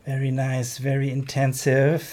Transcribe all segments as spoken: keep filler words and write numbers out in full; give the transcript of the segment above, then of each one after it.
Very nice, very intensive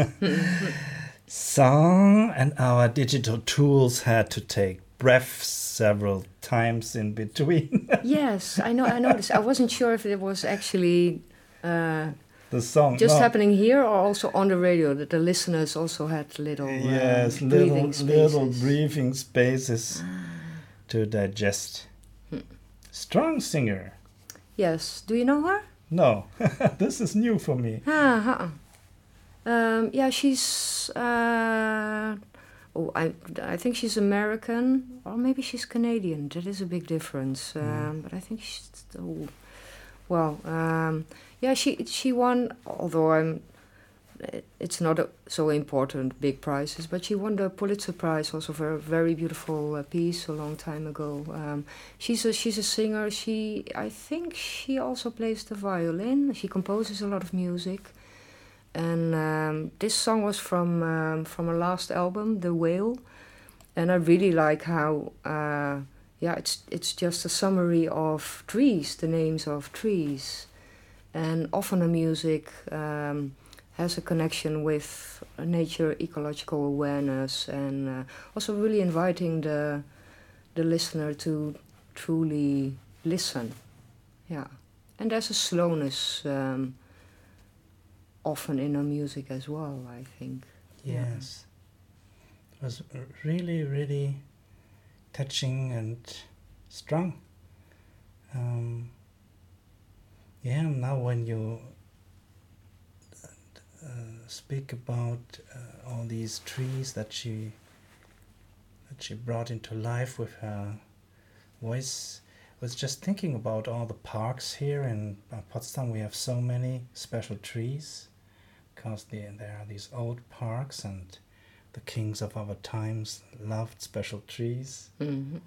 song, and our digital tools had to take breath several times in between. Yes, I know. I noticed. I wasn't sure if it was actually uh, the song just no. happening here or also on the radio. That the listeners also had little uh, yes, breathing little spaces. little breathing spaces to digest. Hmm. Strong singer. Yes. Do you know her? No, this is new for me. Ah, uh-uh. um, yeah, she's. Uh, oh, I I think she's American, or maybe she's Canadian. That is a big difference. Um, mm. But I think she's. Oh, well, um, yeah, she she won. Although I'm, it's not a, so important big prizes, but she won the Pulitzer Prize also for a very beautiful uh, piece a long time ago. Um, she's a she's a singer. She I think she also plays the violin. She composes a lot of music, and um, this song was from um, from her last album, The Whale, and I really like how uh, yeah it's it's just a summary of trees, the names of trees, and often the music. Um, has a connection with nature, ecological awareness, and uh, also really inviting the the listener to truly listen. Yeah, and there's a slowness um, often in our music as well, I think. Yes, yeah. It was really, really touching and strong. Um, yeah, now when you Uh, speak about uh, all these trees that she that she brought into life with her voice. I was just thinking about all the parks here in uh, Potsdam. We have so many special trees because the, there are these old parks, and the kings of our times loved special trees. Mm-hmm.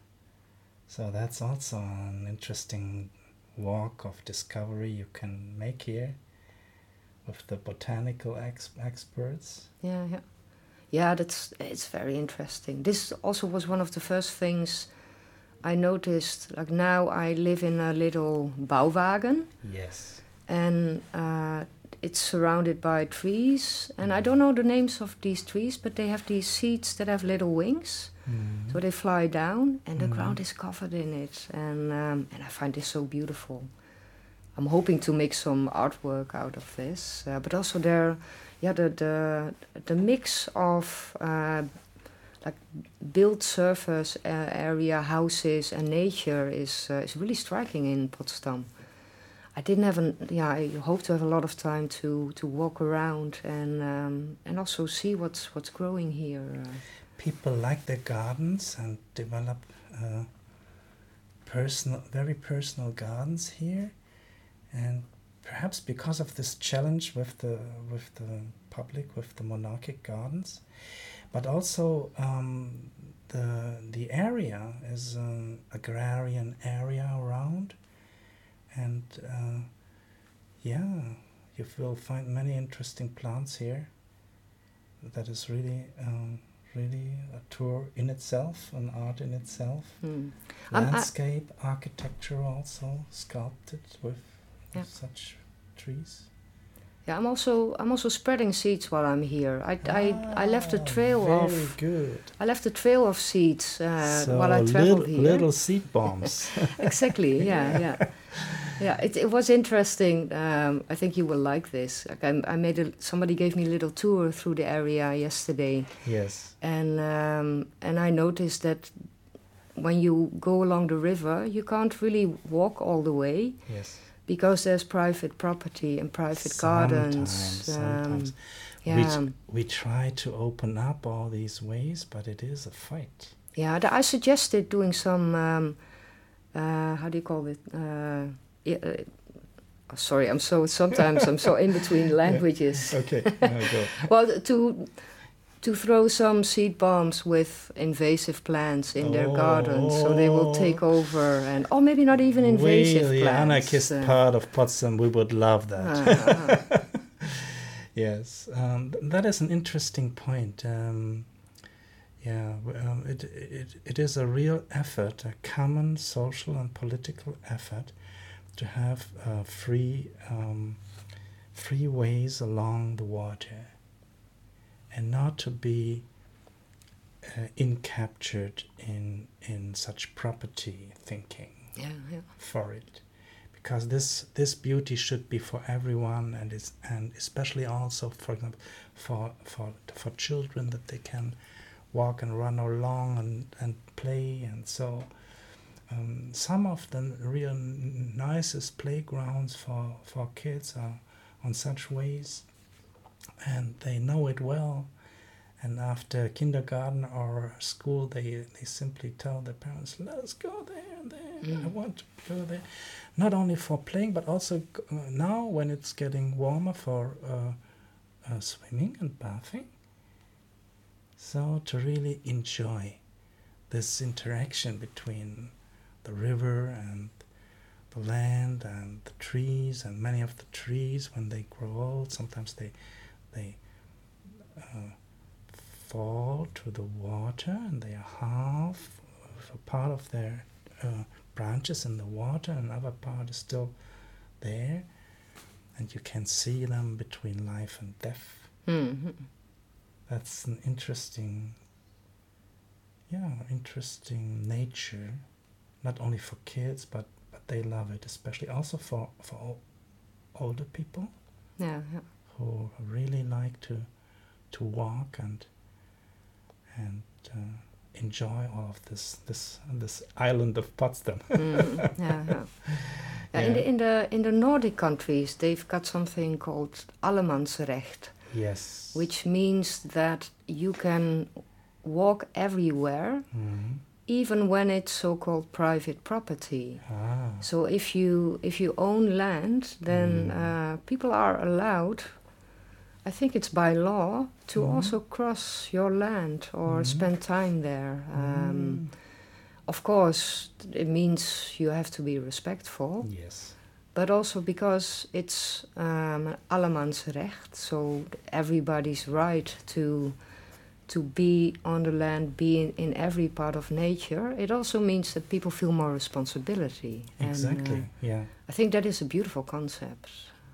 So that's also an interesting walk of discovery you can make here with the botanical ex- experts. Yeah, yeah, yeah. That's it's very interesting. This also was one of the first things I noticed. Like now, I live in a little Bauwagen. Yes. And uh, it's surrounded by trees, and mm-hmm. I don't know the names of these trees, but they have these seeds that have little wings, mm-hmm. so they fly down, and the mm-hmm. ground is covered in it, and um, and I find this so beautiful. I'm hoping to make some artwork out of this, uh, but also there, yeah, the the, the mix of uh, like built surface uh, area, houses, and nature is uh, is really striking in Potsdam. I didn't have an yeah. I hope to have a lot of time to, to walk around and um, and also see what's what's growing here. Uh, People like their gardens and develop uh, personal, very personal gardens here. And perhaps because of this challenge with the with the public, with the monarchic gardens, but also um, the the area is an agrarian area around, and uh, yeah, you will find many interesting plants here. That is really um, really a tour in itself, an art in itself. Hmm. Landscape, um, I- architecture also sculpted with. Yeah. Such trees. Yeah, I'm also I'm also spreading seeds while I'm here. I ah, I, I left a trail very of very good. I left a trail of seeds uh, so while I traveled little, here. Little seed bombs. Exactly. Yeah, yeah, yeah. It it was interesting. Um, I think you will like this. Like I, I made a somebody gave me a little tour through the area yesterday. Yes. And um, and I noticed that when you go along the river, you can't really walk all the way. Yes. Because there's private property and private sometimes, gardens. Sometimes. Um, yeah. We, we try to open up all these ways, but it is a fight. Yeah, I suggested doing some, um, uh, how do you call it? Uh, yeah, uh, oh, sorry, I'm so, sometimes I'm so in between languages. Yeah. Okay, no, go. Well, to... to throw some seed bombs with invasive plants in oh, their gardens, so they will take over, and or maybe not even invasive we, plants. The anarchist uh, part of Potsdam, we would love that. Uh-huh. Yes, um, that is an interesting point. Um, yeah, um, it, it it is a real effort, a common social and political effort, to have uh, free um, three ways along the water, and not to be uh, encaptured in in such property thinking Yeah, yeah. for it, because this this beauty should be for everyone, and is and especially also, for example, for for for children, that they can walk and run along and and play. And so um, some of the real n- nicest playgrounds for for kids are on such ways, and they know it well. And after kindergarten or school, they, they simply tell their parents, let us go there and there. Mm. I want to go there. Not only for playing, but also uh, now when it's getting warmer, for uh, uh, swimming and bathing. So to really enjoy this interaction between the river and the land and the trees. And many of the trees, when they grow old, sometimes they they uh, fall to the water, and they are half of a part of their uh, branches in the water, and another part is still there, and you can see them between life and death. Mm-hmm. That's an interesting, yeah, interesting nature, not only for kids, but, but they love it, especially also for, for o- older people Yeah, yeah. who really like to to walk and and uh, enjoy all of this this this island of Potsdam. Mm, yeah, yeah. Yeah, Yeah. In the in the in the Nordic countries, they've got something called Allemansrecht, Yes. which means that you can walk everywhere, Mhm. even when it's so-called private property. Ah. So if you if you own land, then Mm. uh, people are allowed, I think it's by law, to Mhm. also cross your land or Mhm. spend time there. Um, Mm. Of course, it means you have to be respectful, Yes. but also because it's um, Allemansrecht, so everybody's right to to be on the land, be in, in every part of nature. It also means that people feel more responsibility. Exactly. And, uh, Yeah. I think that is a beautiful concept.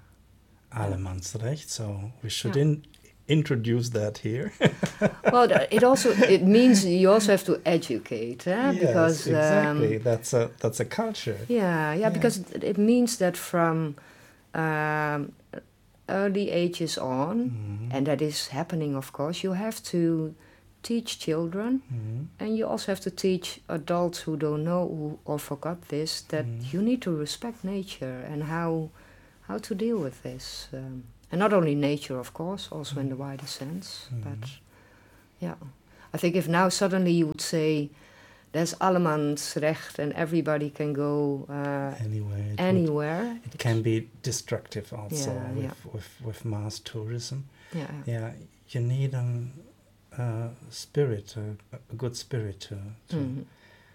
Allemansrecht. So we should Yeah. in, introduce that here. Well, th- it also it means you also have to educate, eh? Yes, because um, exactly. That's a that's a culture. yeah, yeah, Yeah. because it- it means that from um, early ages on, Mhm. and that is happening, of course, you have to teach children, Mhm. and you also have to teach adults who don't know who, or forgot this, that Mhm. you need to respect nature and how how to deal with this. Um, and not only nature, of course, also in the wider sense. Mhm. But yeah, I think if now suddenly you would say there's Allemansrecht and everybody can go uh, Anyway, it, would- anywhere. it can be destructive also Yeah, with, yeah. with with mass tourism. Yeah, Yeah, you need a uh, spirit, a, a good spirit to, to Mhm.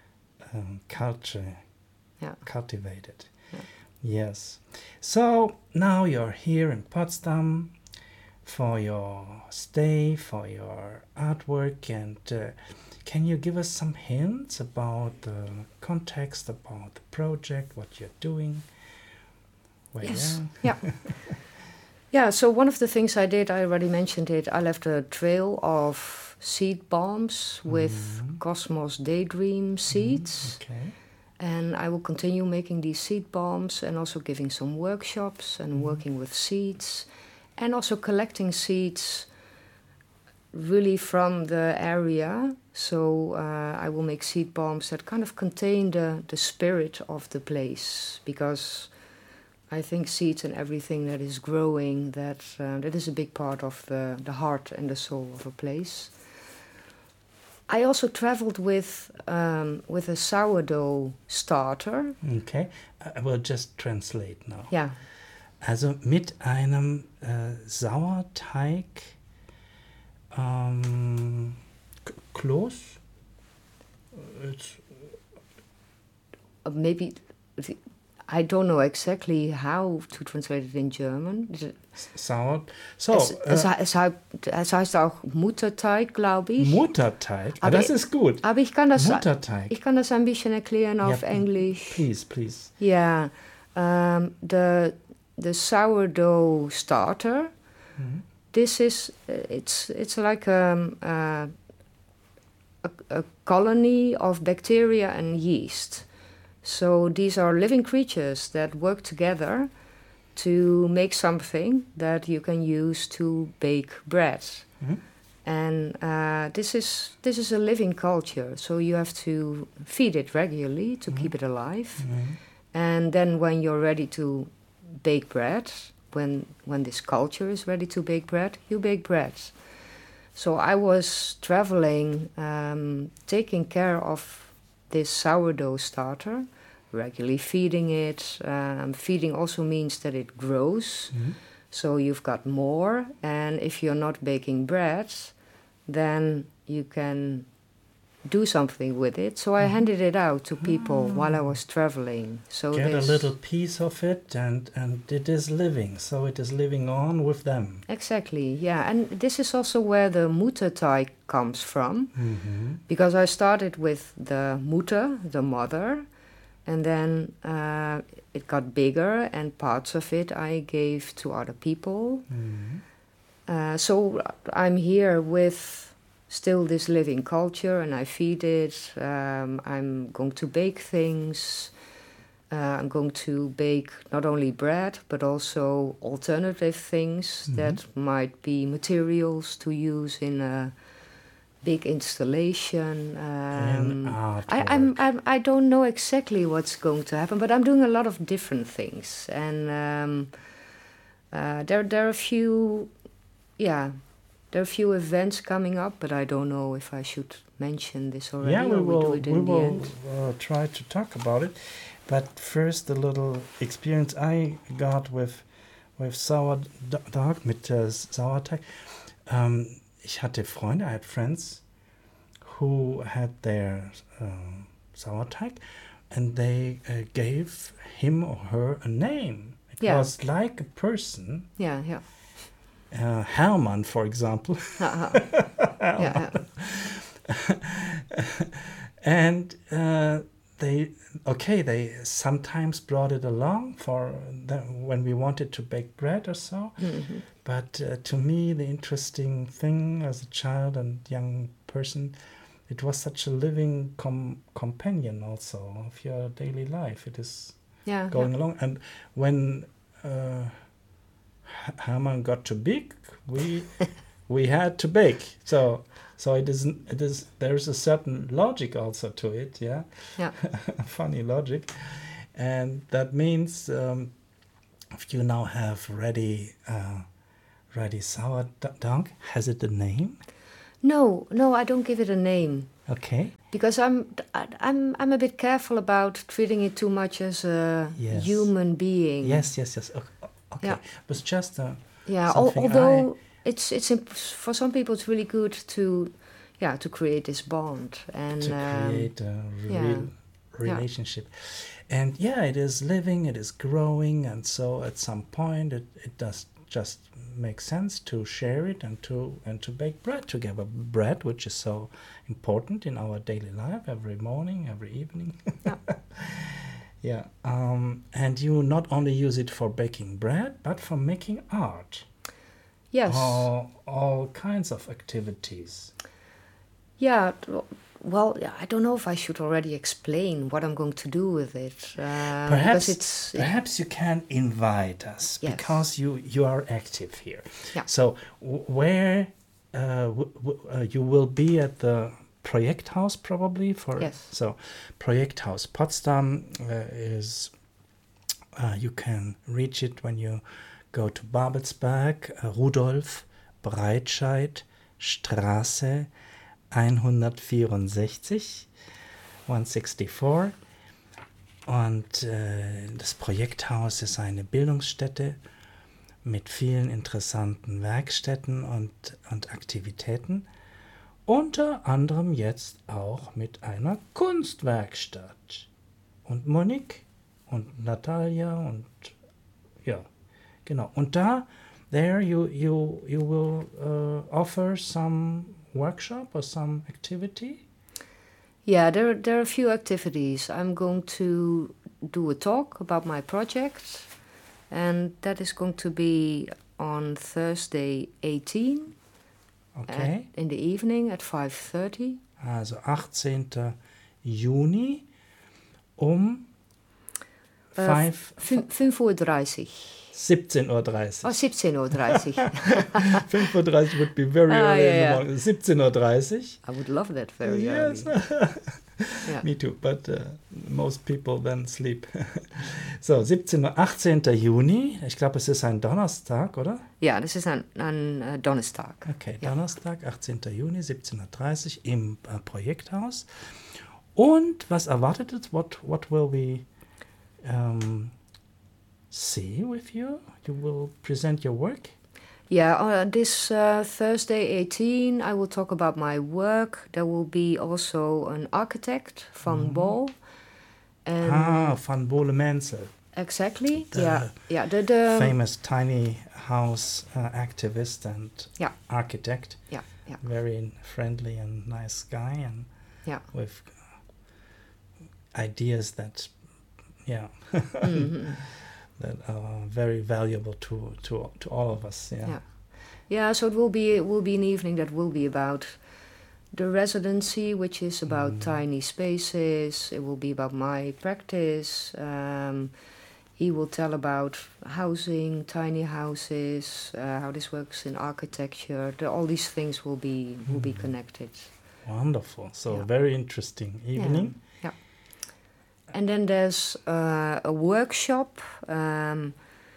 um, culture, Yeah. cultivate it. Yeah. Yes. So now you're here in Potsdam for your stay, for your artwork, and uh, can you give us some hints about the context, about the project, what you're doing? Where Yes. you Yeah. Yeah, so one of the things I did, I already mentioned it, I left a trail of seed bombs with Mhm. Cosmos Daydream seeds. Okay. And I will continue making these seed bombs and also giving some workshops and Mhm. working with seeds. And also collecting seeds really from the area. So uh, I will make seed bombs that kind of contain the, the spirit of the place. Because I think seeds and everything that is growing, that uh, that is a big part of the, the heart and the soul of a place. I also traveled with um, with a sourdough starter. Okay. I will just translate now. Yeah, Also mit einem äh, Sauerteig ähm, K- Kloß. It's, uh, maybe the- I don't know exactly how to translate it in German. Sauer. So, es, es, äh, es, heißt, es heißt auch Mutterteig, glaube ich. Mutterteig. Ah, Aber das ich- ist gut. Aber ich kann das, Mutterteig. ich kann das ein bisschen erklären auf Ja, Englisch. Please, please. Yeah, um, the the sourdough starter. Mm-hmm. This is uh, it's it's like um, uh, a, a colony of bacteria and yeast. So these are living creatures that work together to make something that you can use to bake bread. Mm-hmm. And uh, this is this is a living culture, so you have to feed it regularly to Mm-hmm. keep it alive. Mm-hmm. And then when you're ready to bake bread, when when this culture is ready to bake bread, you bake bread. So I was traveling, um, taking care of this sourdough starter, regularly feeding it. Um, feeding also means that it grows. Mm-hmm. So you've got more, and if you're not baking bread, then you can do something with it. So I Mhm. handed it out to people Ah. while I was traveling. So Get a this- little piece of it, and and it is living, so it is living on with them. Exactly, yeah. And this is also where the Mutterteig comes from, Mm-hmm. because I started with the Mutter, the mother, and then uh, it got bigger, and parts of it I gave to other people. Mm-hmm. Uh, so I'm here with still this living culture, and I feed it. Um, I'm going to bake things. Uh, I'm going to bake not only bread, but also alternative things Mhm. that might be materials to use in a big installation. In Um, artwork. I, I'm, I'm, I don't know exactly what's going to happen, but I'm doing a lot of different things. And um, uh, there, there are a few, yeah, there are a few events coming up, but I don't know if I should mention this already, Yeah, we or we will. do it in We the will end. uh, try to talk about it, but first a little experience I got with with Sourdough mit äh, Sauerteig. Um, ich hatte Freunde, I had friends who had their uh, Sauerteig, and they uh, gave him or her a name. It Yeah. was like a person. Yeah, yeah. Uh, Hermann, for example. yeah, yeah. And uh, they, okay, they sometimes brought it along for the, when we wanted to bake bread or so. Mhm. But uh, to me, the interesting thing as a child and young person, it was such a living com- companion also of your daily life. It is Yeah, going yeah. along. And when uh, H- Hermann got too big, we we had to bake. So so it is it is there's a certain logic also to it, yeah. Yeah. Funny logic, and that means um, if you now have ready uh, ready sourdough, has it a name? No, no, I don't give it a name Okay. because I'm I- I'm I'm a bit careful about treating it too much as a Yes. human being. Yes, yes, yes. O- Okay, Yeah. but it's just uh, Yeah. Al- something although it's it's imp- for some people it's really good to, yeah, to create this bond and to um, create a yeah. real relationship. And yeah, it is living, it is growing, and so at some point it, it does just make sense to share it and to and to bake bread together. Bread, which is so important in our daily life, every morning, every evening. Yeah. Yeah. Um, and you not only use it for baking bread, but for making art. Yes. All, all kinds of activities. Yeah. t- Well, yeah, I don't know if I should already explain what I'm going to do with it. Um, Perhaps because it's perhaps you can invite us Yes. because you you are active here. Yeah. So w- where uh, w- w- uh, you will be at the Projekthaus probably for Yes. so Projekthaus Potsdam uh, is uh, you can reach it when you go to Babelsberg, uh, Rudolf Breitscheid Straße hundertvierundsechzig, hundertvierundsechzig. Und äh, das Projekthaus ist eine Bildungsstätte mit vielen interessanten Werkstätten und, und Aktivitäten. Unter anderem jetzt auch mit einer Kunstwerkstatt. Und Monique und Natalia und ja, genau. Und da, there you, you, you will uh, offer some workshop or some activity? Yeah, there there are a few activities. I'm going to do a talk about my project, and that is going to be on Thursday eighteenth. Okay. In the evening at five thirty. Also achtzehnten Juni um uh, fünf Uhr dreißig. siebzehn Uhr dreißig. Oh, siebzehn Uhr dreißig. fünf Uhr dreißig would be very ah, early yeah, in the yeah. morning. siebzehn Uhr dreißig. I would love that very yes. early. Yeah. Me too, but uh, most people then sleep. So, siebzehn Uhr, achtzehnten Juni. Ich glaube, es ist ein Donnerstag, oder? Ja, das ist ein, ein uh, Donnerstag. Okay, ja. Donnerstag, achtzehnten Juni, siebzehn Uhr dreißig im uh, Projekthaus. Und was erwartet uns? What, what will we um, see with you? You will present your work? Yeah, uh, this uh, Thursday eighteenth, I will talk about my work. There will be also an architect, Van mm-hmm. Bol. And ah, Van Bol-Menzel. Exactly. The yeah, yeah. The, the famous tiny house uh, activist and yeah. architect. Yeah, yeah. Very friendly and nice guy, and yeah. with ideas that, yeah. mm-hmm. that are very valuable to, to to all of us. Yeah. Yeah. Yeah. So it will be it will be an evening that will be about the residency, which is about mm. tiny spaces. It will be about my practice. Um, he will tell about housing, tiny houses, uh, how this works in architecture. The, all these things will be mm. will be connected. Wonderful. So yeah. very interesting evening. Yeah. yeah. And then there's uh, a workshop, um,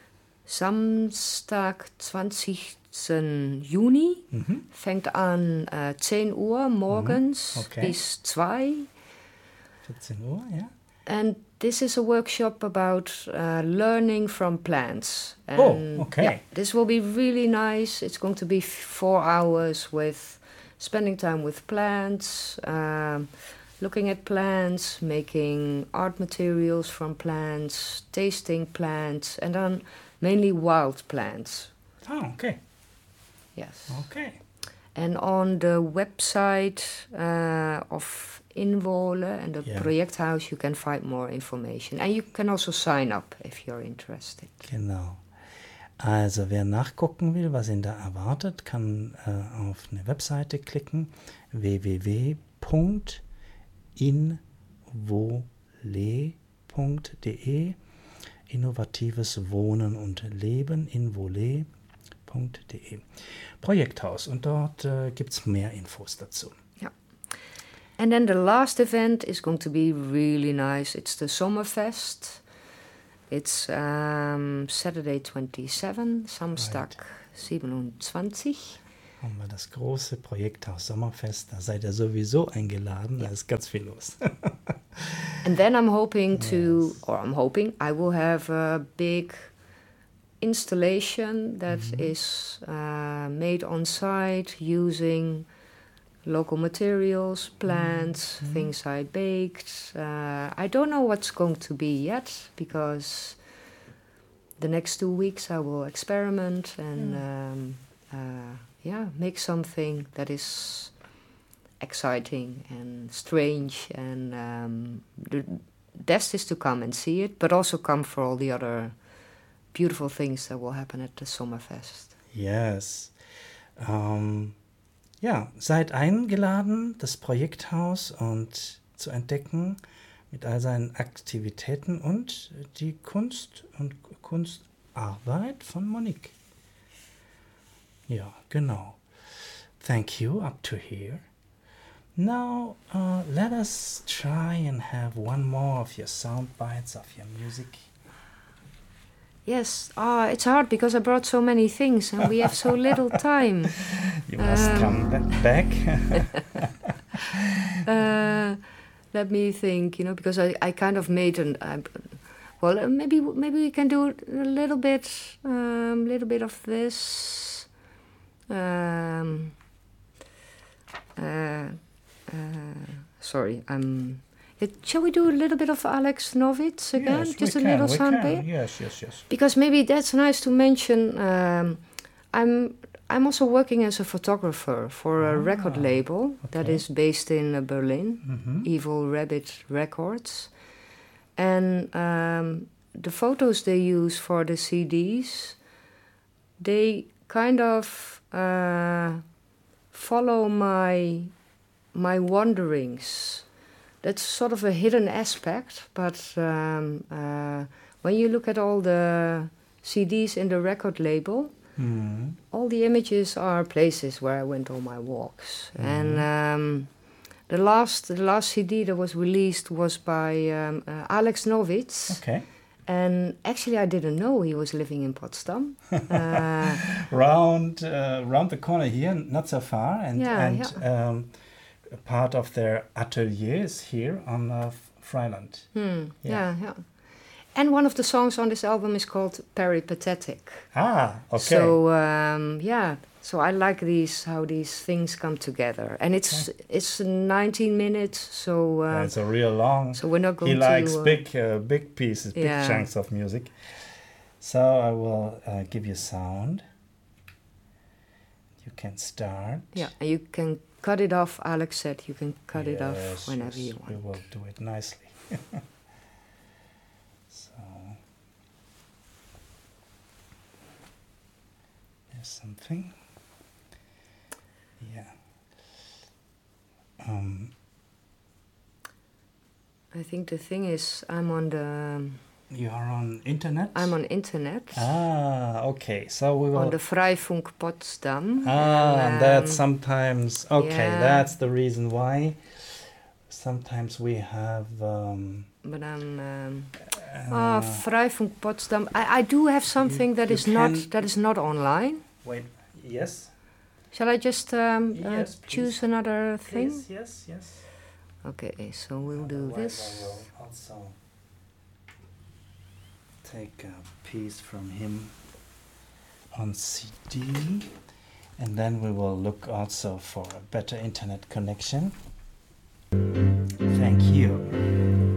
Samstag zwanzigsten Juni, mm-hmm. fängt an uh, zehn Uhr morgens mm-hmm. okay. bis zwei. vierzehn Uhr, yeah. And this is a workshop about uh, learning from plants. And oh, okay. Yeah, this will be really nice. It's going to be four hours with spending time with plants, um, looking at plants, making art materials from plants, tasting plants, and then mainly wild plants. Oh, okay. Yes. Okay. And on the website uh, of Inwohlen and the yeah. Projekthaus, you can find more information. And you can also sign up if you're interested. Genau. Also wer nachgucken will, was ihn da erwartet, kann äh, auf eine Webseite klicken, w w w punkt inwohlen punkt de, innovatives Wohnen und Leben, inwohlen punkt de. Projekthaus, und dort äh, gibt es mehr Infos dazu. Yeah. And then the last event is going to be really nice. It's the Sommerfest. It's um, Saturday twenty-seven, Samstag right. siebenundzwanzig. Haben wir das große Projekthaus Sommerfest. Da seid ihr sowieso eingeladen. Yeah. Da ist ganz viel los. And then I'm hoping to, yes. or I'm hoping, I will have a big installation that mm-hmm. is uh, made on site using local materials, plants, mm-hmm. things I baked. Uh, I don't know what's going to be yet, because the next two weeks I will experiment and mm. um, uh, yeah, make something that is exciting and strange. And um, the best is to come and see it, but also come for all the other beautiful things that will happen at the Sommerfest. Yes. Um, ja, seid eingeladen, das Projekthaus und zu entdecken mit all seinen Aktivitäten und die Kunst und Kunstarbeit von Monique. Ja, genau. Thank you up to here. Now, uh, let us try and have one more of your sound bites of your music. Yes, ah, it's hard because I brought so many things and we have so little time. You must um, come ba- back. uh, let me think, you know, because I, I kind of made an. Uh, well, uh, maybe maybe we can do a little bit, um, little bit of this. Um, uh, uh, sorry, I'm. Shall we do a little bit of Alex Novitz again? Yes, Just we a can, little we sound can. bit? Yes, yes, yes. Because maybe that's nice to mention. Um, I'm I'm also working as a photographer for a ah, record label okay. that is based in uh, Berlin, mm-hmm. Evil Rabbit Records. And um, the photos they use for the C Ds, they kind of uh, follow my my wanderings. That's sort of a hidden aspect, but um, uh, when you look at all the C Ds in the record label, Mm. all the images are places where I went on my walks. Mhm. And um, the last the last C D that was released was by um, uh, Alex Novitz. Okay. And actually, I didn't know he was living in Potsdam. uh, round uh, round the corner here, not so far, and Yeah, and Um, a part of their atelier is here on uh, Freiland. hmm, Yeah. yeah, yeah. And one of the songs on this album is called Peripatetic. Ah, okay. So um, yeah, so I like these how these things come together, and it's it's nineteen minutes. So uh, Yeah, it's a real long. so we're not He going to. likes uh, big uh, big pieces, big Yeah. chunks of music. So I will uh, give you sound. You can start. Yeah, and you can cut it off. Alex said you can cut it off Yes, whenever yes, you We want. will do it nicely. So there's something. Yeah. Um, I think the thing is, I'm on the you are on internet? I'm on internet. Ah, okay. So we will. On the Freifunk Potsdam. Ah, and, that's um, sometimes okay. yeah. That's the reason why. Sometimes we have. Um, But I'm um, uh, ah Freifunk Potsdam. I, I do have something that you is not can- that is not online. wait. Yes. Shall I just um, uh, Yes, please. choose another thing? Please, yes, yes. Okay, so we'll do Otherwise this. I will also take a piece from him on C D, and then we will look also for a better internet connection.